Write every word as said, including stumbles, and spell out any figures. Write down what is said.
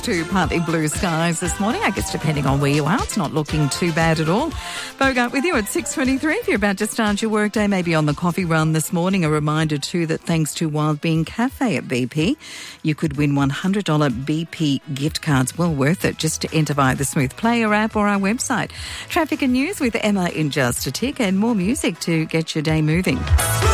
To partly blue skies this morning. I guess depending on where you are, it's not looking too bad at all. Bogart with you at six twenty-three. If you're about to start your workday, maybe on the coffee run this morning, a reminder too that thanks to Wild Bean Cafe at B P, you could win one hundred dollars B P gift cards. Well worth it. Just to enter via the Smooth Player app or our website. Traffic and news with Emma in just a tick, and more music to get your day moving.